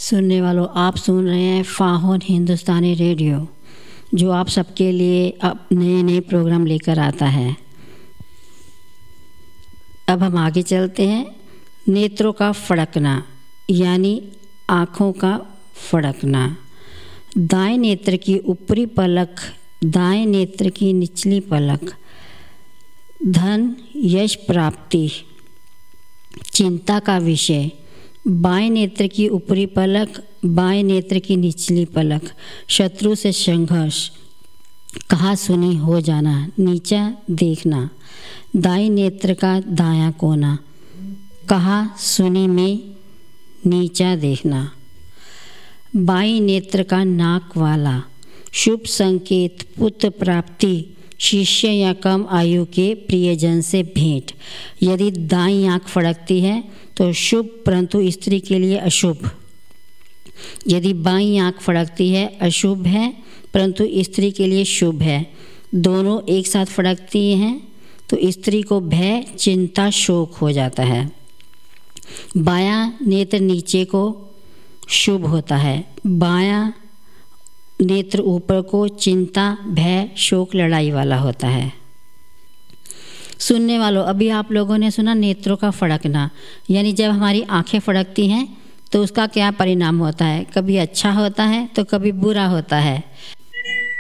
सुनने वालों, आप सुन रहे हैं फाहोन हिंदुस्तानी रेडियो, जो आप सबके लिए अब नए नए प्रोग्राम लेकर आता है। अब हम आगे चलते हैं। नेत्रों का फड़कना यानी आँखों का फड़कना। दाएं नेत्र की ऊपरी पलक, दाएं नेत्र की निचली पलक, धन यश प्राप्ति चिंता का विषय। बाएं नेत्र की ऊपरी पलक, बाएं नेत्र की निचली पलक, शत्रु से संघर्ष, कहा सुनी हो जाना, नीचा देखना। दाएं नेत्र का दायां कोना, कहा सुनी में नीचा देखना। बाएं नेत्र का नाक वाला, शुभ संकेत, पुत्र प्राप्ति, शिष्य या कम आयु के प्रियजन से भेंट। यदि दाईं आँख फड़कती है तो शुभ, परंतु स्त्री के लिए अशुभ। यदि बाईं आँख फड़कती है अशुभ है, परंतु स्त्री के लिए शुभ है। दोनों एक साथ फड़कती हैं तो स्त्री को भय, चिंता, शोक हो जाता है। बायां नेत्र नीचे को शुभ होता है, बायां नेत्र ऊपर को चिंता, भय, शोक, लड़ाई वाला होता है। सुनने वालों, अभी आप लोगों ने सुना नेत्रों का फड़कना, यानी जब हमारी आंखें फड़कती हैं तो उसका क्या परिणाम होता है। कभी अच्छा होता है तो कभी बुरा होता है।